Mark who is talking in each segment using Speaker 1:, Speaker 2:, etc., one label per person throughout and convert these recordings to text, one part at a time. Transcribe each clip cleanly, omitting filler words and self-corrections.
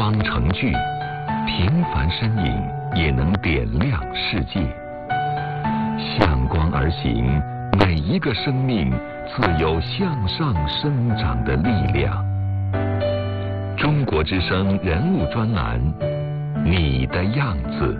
Speaker 1: 方程聚，平凡身影也能点亮世界。向光而行，每一个生命自有向上生长的力量。中国之声人物专栏，你的样子。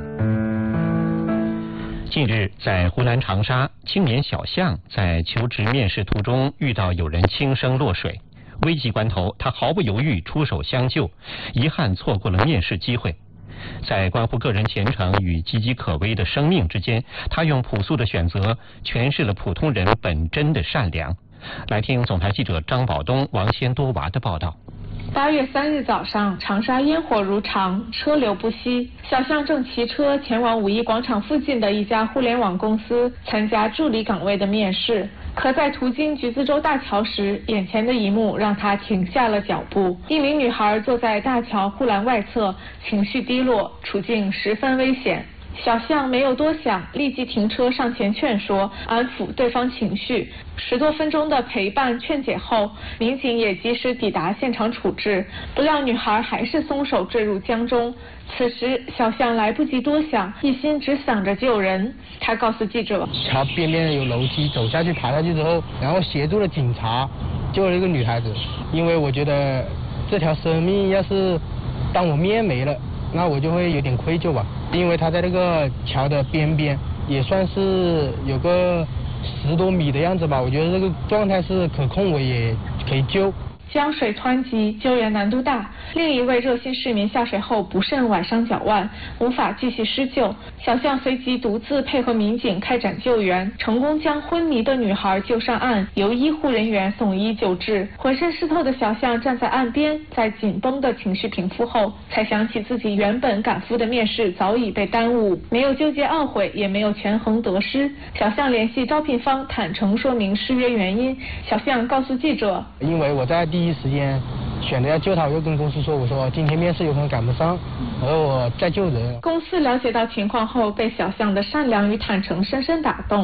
Speaker 2: 近日，在湖南长沙，青年小向在求职面试途中遇到有人轻生落水，危急关头，他毫不犹豫出手相救，遗憾错过了面试机会。在关乎个人前程与岌岌可危的生命之间，他用朴素的选择诠释了普通人本真的善良。来听总台记者张宝东、王先多娃的报道。
Speaker 3: 8月3日早上，长沙烟火如常，车流不息。小向正骑车前往5一广场附近的一家互联网公司参加助理岗位的面试。可在途经橘子洲大桥时，眼前的一幕让他停下了脚步。一名女孩坐在大桥护栏外侧，情绪低落，处境十分危险。小向没有多想，立即停车上前劝说，安抚对方情绪。10多分钟的陪伴劝解后，民警也及时抵达现场处置，不料女孩还是松手坠入江中。此时小向来不及多想，一心只想着救人。他告诉记者，
Speaker 4: 桥边边有楼梯，走下去爬下去之后，然后协助了警察救了一个女孩子。因为我觉得这条生命要是当我面没了，那我就会有点愧疚吧。因为他在那个桥的边边，也算是有个10多米的样子吧，我觉得这个状态是可控，我也可以救。
Speaker 3: 江水湍急，救援难度大。另一位热心市民下水后不慎崴伤脚腕，无法继续施救。小向随即独自配合民警开展救援，成功将昏迷的女孩救上岸，由医护人员送医救治。浑身湿透的小向站在岸边，在紧绷的情绪平复后，才想起自己原本赶赴的面试早已被耽误，没有纠结懊悔，也没有权衡得失。小向联系招聘方坦诚说明失约原因。小向告诉记者，
Speaker 4: 因为我在第一时间选择要救他，我又跟公司说，我说今天面试有可能赶不上，而我再救人。
Speaker 3: 公司了解到情况后，被小向的善良与坦诚深深打动。